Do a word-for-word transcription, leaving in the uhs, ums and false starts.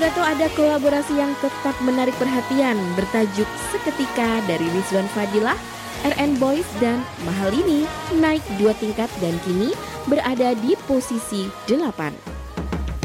Saudara tuh ada kolaborasi yang tetap menarik perhatian bertajuk Seketika dari Rizwan Fadilah, R N Boys dan Mahalini naik dua tingkat dan kini berada di posisi delapan.